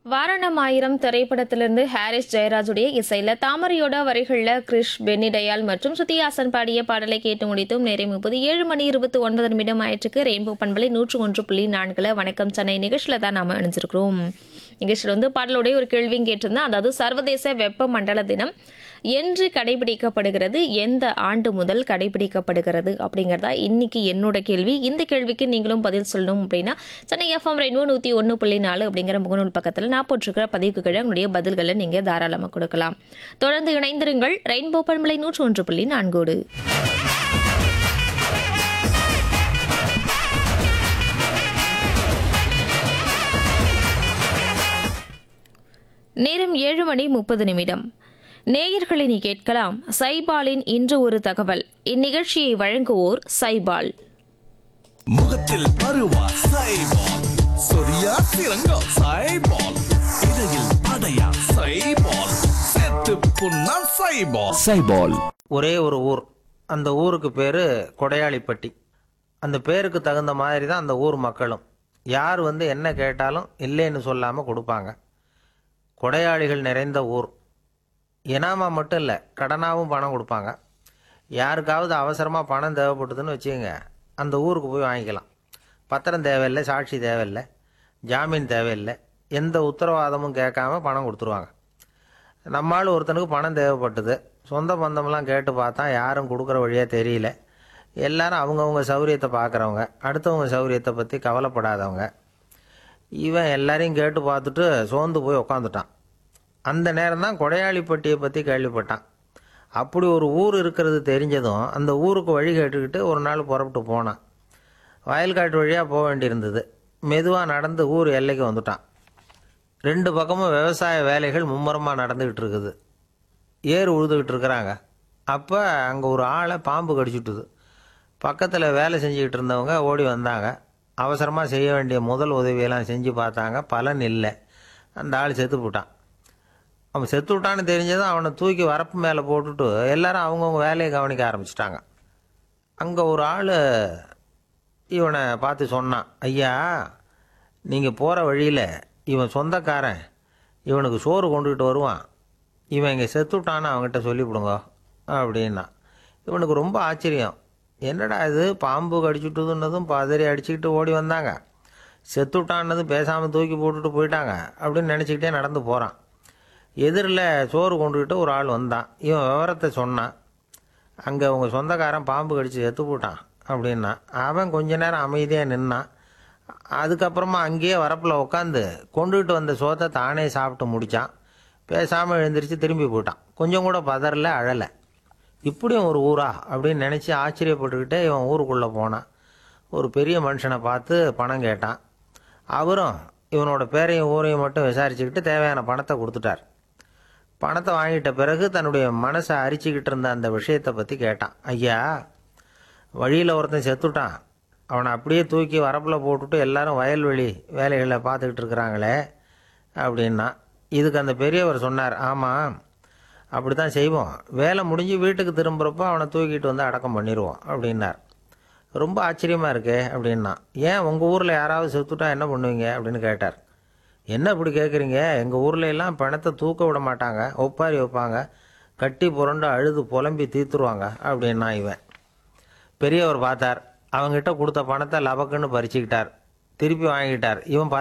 வாரணம் ஆயிரம் திரைப்படத்திலிருந்து ஹாரிஸ் ஜெயராஜுடைய இசையில தாமரையோட வரிகள்ல கிரிஷ் பென்னி டயால் மற்றும் ஸ்ருதிஹாசன் பாடிய பாடலை கேட்டு முடித்தும் நேரம் 7:29 ஆயிற்றுக்கு ரெயின்போ பண்பலை 101.4 வணக்கம் சென்னை நிகழ்ச்சியில தான் நாம இணைஞ்சிருக்கிறோம். நிகழ்ச்சியில் பாடலுடைய ஒரு கேள்வியும் கேட்டிருந்தேன். அதாவது சர்வதேச வெப்பமண்டல தினம் என்று கடைபிடிக்கப்படுகிறது, எந்த ஆண்டு முதல் கடைபிடிக்கப்படுகிறது அப்படிங்கிறதா இன்னைக்கு என்னோட கேள்வி. இந்த கேள்விக்கு நீங்களும் பதில் சொல்லணும் அப்படின்னா சென்னை எஃப்எம் ரெயின்போ 101.4 அப்படிங்கிற முகநூல் பக்கத்தில் நான் போட்டிருக்கிற பதிவுக்கு கீழே உங்களுடைய பதில்களை நீங்க தாராளமாக கொடுக்கலாம். தொடர்ந்து இணைந்திருங்கள் ரெயின்போ பண்பலை 101.4. நேரம் 7:30. நேயர்களை நீ கேட்கலாம் சைபாலின் இன்று ஒரு தகவல். இந்நிகழ்ச்சியை வழங்குவோர் சைபால். முகத்தில் பருவா சைபால், சொரியா சிறங்கா சைபால், இடையில் அடையா சைபால், செத்து புண்ணா சைபால். சைபால். ஒரே ஒரு ஊர், அந்த ஊருக்கு பேரு கொடையாளிப்பட்டி. அந்த பேருக்கு தகுந்த மாதிரி தான் அந்த ஊர் மக்களும். யார் என்ன கேட்டாலும் இல்லைன்னு சொல்லாமல் கொடுப்பாங்க. கொடையாளிகள் நிறைந்த ஊர். இனாமா மட்டும் இல்லை, கடனாகவும் பணம் கொடுப்பாங்க. யாருக்காவது அவசரமாக பணம் தேவைப்பட்டதுன்னு வச்சுக்கோங்க, அந்த ஊருக்கு போய் வாங்கிக்கலாம். பத்திரம் தேவையில்லை, சாட்சி தேவையில்லை, ஜாமீன் தேவையில்லை, எந்த உத்தரவாதமும் கேட்காம பணம் கொடுத்துருவாங்க. நம்மளால் ஒருத்தனுக்கு பணம் தேவைப்பட்டது, சொந்த பந்தமெல்லாம் கேட்டு பார்த்தா யாரும் கொடுக்குற வழியாக தெரியல. எல்லாரும் அவங்கவுங்க சௌரியத்தை பார்க்குறவங்க, அடுத்தவங்க சௌரியத்தை பற்றி கவலைப்படாதவங்க. இவன் எல்லாரையும் கேட்டு பார்த்துட்டு சோர்ந்து போய் உக்காந்துட்டான். அந்த நேரம் தான் கொடையாளிப்பட்டியை பற்றி கேள்விப்பட்டான். அப்படி ஒரு ஊர் இருக்கிறது தெரிஞ்சதும் அந்த ஊருக்கு வழி கேட்டுக்கிட்டு ஒரு நாள் புறப்பட்டு போனான். வயல்காட்டு வழியாக போக வேண்டியிருந்தது. மெதுவாக நடந்து ஊர் எல்லைக்கு வந்துட்டான். ரெண்டு பக்கமும் விவசாய வேலைகள் மும்முரமாக நடந்துக்கிட்டு இருக்குது. ஏர் உழுதுகிட்டு இருக்கிறாங்க. அப்போ அங்கே ஒரு ஆளை பாம்பு கடிச்சுட்டுது. பக்கத்தில் வேலை செஞ்சுக்கிட்டு இருந்தவங்க ஓடி வந்தாங்க. அவசரமாக செய்ய வேண்டிய முதல் உதவியெல்லாம் செஞ்சு பார்த்தாங்க, பலன் இல்லை. அந்த ஆள் செத்து போட்டான். அவன் செத்து விட்டான்னு தெரிஞ்சதும் அவனை தூக்கி வரப்பு மேலே போட்டுட்டு எல்லாரும் அவங்கவுங்க வேலையை கவனிக்க ஆரம்பிச்சிட்டாங்க. அங்கே ஒரு ஆள் இவனை பார்த்து சொன்னான், ஐயா, நீங்கள் போகிற வழியில் இவன் சொந்தக்காரன், இவனுக்கு சோறு கொண்டுகிட்டு வருவான், இவன் இங்கே செத்துட்டான்னு அவங்ககிட்ட சொல்லிவிடுங்க அப்படின்னா. இவனுக்கு ரொம்ப ஆச்சரியம். என்னடா இது, பாம்பு கடிச்சுட்டுதுன்னதும் பதறி அடிச்சுக்கிட்டு ஓடி வந்தாங்க, செத்துட்டான்னதும் பேசாமல் தூக்கி போட்டுட்டு போயிட்டாங்க அப்படின்னு நினச்சிக்கிட்டே நடந்து போகிறான். எதிரில் சோறு கொண்டுக்கிட்டு ஒரு ஆள் வந்தான். இவன் விவரத்தை சொன்னான். அங்கே உங்கள் சொந்தக்காரன் பாம்பு கடிச்சு செத்து போட்டான் அப்படின்னா. அவன் கொஞ்ச நேரம் அமைதியாக நின்னான். அதுக்கப்புறமா அங்கேயே வரப்பில் உட்காந்து கொண்டுகிட்டு வந்த சோத்தை தானே சாப்பிட்டு முடித்தான். பேசாமல் எழுந்திரிச்சு திரும்பி போயிட்டான். கொஞ்சம் கூட பதறல, அழலை. இப்படியும் ஒரு ஊரா அப்படின்னு நினச்சி ஆச்சரியப்பட்டுக்கிட்டே இவன் ஊருக்குள்ளே போனான். ஒரு பெரிய மனுஷனை பார்த்து பணம் கேட்டான். அவரும் இவனோட பேரையும் ஊரையும் மட்டும் விசாரிச்சுக்கிட்டு தேவையான பணத்தை கொடுத்துட்டார். பணத்தை வாங்கிட்ட பிறகு தன்னுடைய மனசை அரிச்சிக்கிட்டு இருந்த அந்த விஷயத்தை பற்றி கேட்டான். ஐயா, வழியில் ஒருத்தன் செத்துட்டான், அவனை அப்படியே தூக்கி வரப்பில் போட்டுட்டு எல்லாரும் வயல்வெளி வேலைகளை பார்த்துக்கிட்டு இருக்கிறாங்களே அப்படின்னா. இதுக்கு அந்த பெரியவர் சொன்னார், ஆமாம், அப்படி தான் செய்வோம், வேலை முடிஞ்சு வீட்டுக்கு திரும்புகிறப்போ அவனை தூக்கிட்டு வந்து அடக்கம் பண்ணிடுவோம் அப்படின்னார். ரொம்ப ஆச்சரியமாக இருக்கே அப்படின்னா. ஏன் உங்கள் ஊரில் யாராவது செத்துட்டா என்ன பண்ணுவீங்க அப்படின்னு கேட்டார். என்ன இப்படி கேட்குறீங்க, எங்கள் ஊரில் எல்லாம் பணத்தை தூக்க விட மாட்டாங்க, ஒப்பாரி வைப்பாங்க, கட்டி புரண்டு அழுது புலம்பி தீர்த்துருவாங்க அப்படின்னா. இவன் பெரியவர் பார்த்தார். அவங்ககிட்ட கொடுத்த பணத்தை லபக்குன்னு பறிச்சுக்கிட்டார். திருப்பி வாங்கிட்டார். இவன்